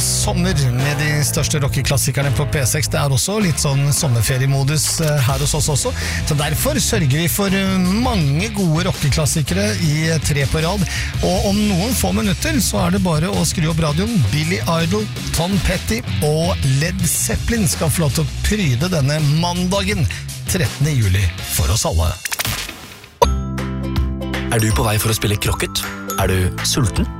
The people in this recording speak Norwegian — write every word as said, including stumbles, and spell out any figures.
sommer med de største rockeklassikerne på P seks. Det er også litt sånn sommerferiemodus her hos oss også. Så derfor sørger vi for mange gode rockeklassikere i tre på rad. Og om noen få minutter så er det bare å skru opp radioen. Billy Idol, Tom Petty og Led Zeppelin skal få lov til å pryde denne mandagen trettende juli for oss alle. Er du på vei for å spille krokket? Er du sulten?